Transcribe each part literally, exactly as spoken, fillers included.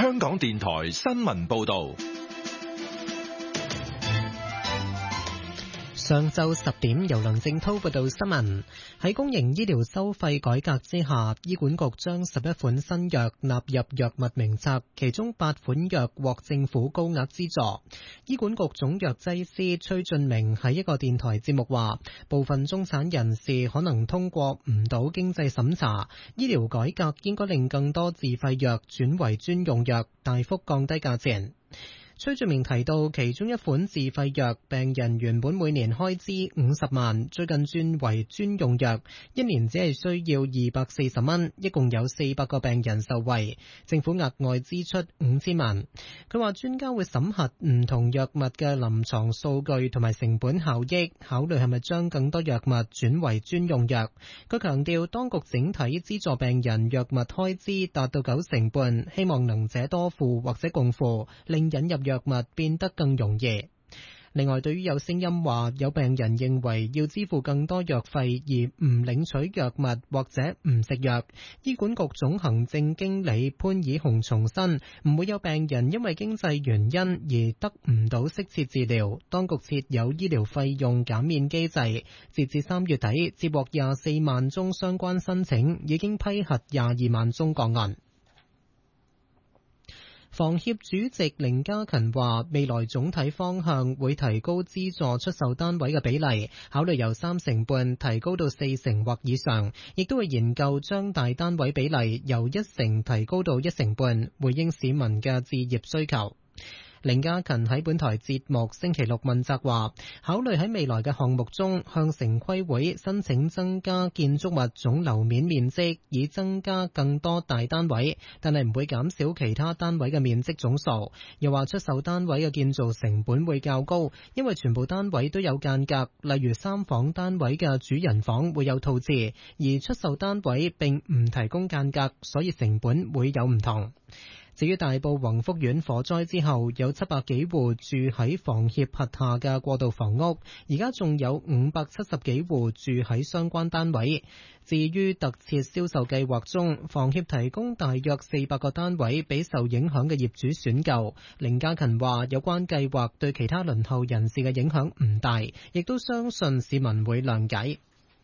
香港電台新聞報道。 上晝十點，由梁正濤報道新聞。喺公營醫療收費改革之下，醫管局將十一款新藥納入藥物名冊，其中八款藥獲政府高額資助。醫管局總藥劑師崔俊明喺一個電台節目話，部分中產人士可能通過唔到經濟審查，醫療改革應該令更多自費藥轉為專用藥，大幅降低價錢。崔俊明提到，其中一款自費藥，病人原本每年開支五十萬，最近轉為專用藥，一年只係需要二百四十蚊，一共有四百個病人受惠，政府額外支出五千萬。佢話專家會審核唔同藥物嘅臨床數據同埋成本效益，考慮係咪將更多藥物轉為專用藥。佢強調，當局整體資助病人藥物開支達到九成半，希望能者多付或者共付，令引入藥物變得更容易。另外，對於有聲音話有病人認為要支付更多藥費而唔領取藥物或者唔食藥，醫管局總行政經理潘以雄重申，唔會有病人因為經濟原因而得唔到適切治療。當局設有醫療費用減免機制，截至三月底接獲廿四萬宗相關申請，已經批核廿二萬宗個案。房協主席凌嘉勤話，未來總體方向會提高資助出售單位嘅比例，考慮由三成半提高到四成或以上，亦都會研究將大單位比例由一成提高到一成半，回應市民嘅置業需求。凌嘉勤喺本台節目星期六問責話，考慮喺未來嘅項目中向城規會申請增加建築物總樓面面積，以增加更多大單位，但係唔會減少其他單位嘅面積總數。又話出售單位嘅建造成本會較高，因為全部單位都有間隔，例如三房單位嘅主人房會有套廁，而出售單位並唔提供間隔，所以成本會有唔同。至於大埔宏福苑火災之後，有七百幾戶住喺房協轄下嘅過渡房屋，而家仲有五百七十幾戶住喺相關單位。至於特設銷售計劃中，房協提供大約四百個單位俾受影響嘅業主選購。凌嘉勤話，有關計劃對其他輪候人士嘅影響唔大，亦都相信市民會諒解。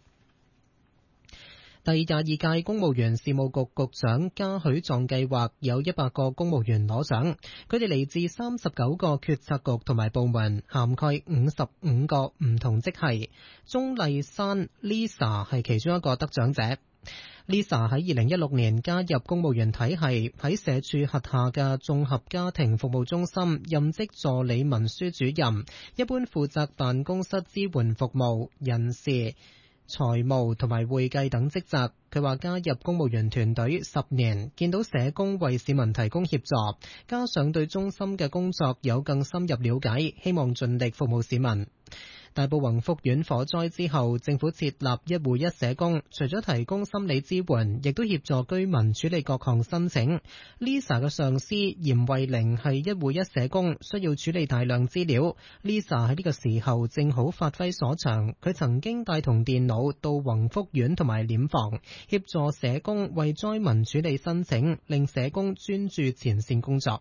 第廿二屆公務員事務局局長嘉許狀計劃有一百個公務員攞獎，佢哋嚟自三十九個決策局同埋部門，涵蓋五十五個唔同職系。鍾麗珊 Lisa 係其中一個得獎者。Lisa 喺二零一六年加入公務員體系，喺社署轄下嘅綜合家庭服務中心任職助理文書主任，一般負責辦公室支援服務、人事、財務同埋會計等職責。佢話加入公務員團隊十年，見到社工為市民提供協助，加上對中心嘅工作有更深入了解，希望盡力服務市民。大埔宏福苑火災之後，政府設立一戶一社工，除咗提供心理支援，亦都協助居民處理各項申請。Lisa 嘅上司嚴慧玲係一戶一社工，需要處理大量資料。Lisa 喺呢個時候正好發揮所長，佢曾經帶同電腦到宏福苑同埋殮房，協助社工為災民處理申請，令社工專注前線工作。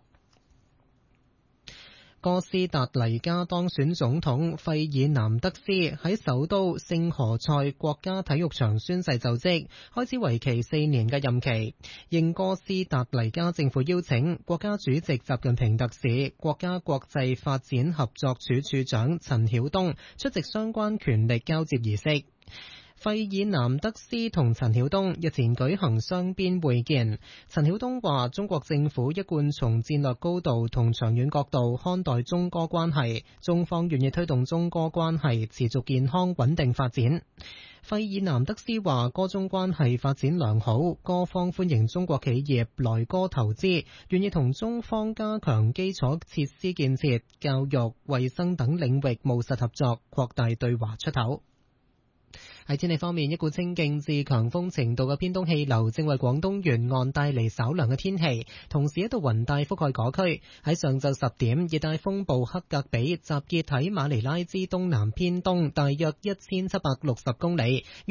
哥斯達黎加當選總統費爾南德斯喺首都聖何塞國家體育場宣誓就職，開始為期四年嘅任期。應哥斯達黎加政府邀請，國家主席習近平特使、國家國際發展合作處處長陳曉東出席相關權力交接儀式。費爾南德斯同陳曉東日前舉行雙邊會見。陳曉東話，中國政府一貫從戰略高度同長遠角度看待中哥關係，中方願意推動中哥關係持續健康穩定發展。費爾南德斯話，哥中關係發展良好，哥方歡迎中國企業來哥投資，願意同中方加強基礎設施建設、教育、衛生等領域務實合作，擴大對華出口。喺天氣方面，一股清勁至強風程度嘅偏東氣流正為廣東沿岸帶嚟稍涼嘅天氣，同時一道雲帶覆蓋嗰區。喺上晝十點，熱帶風暴克格比集結喺馬尼拉之東南偏東大約一千七百六十公里。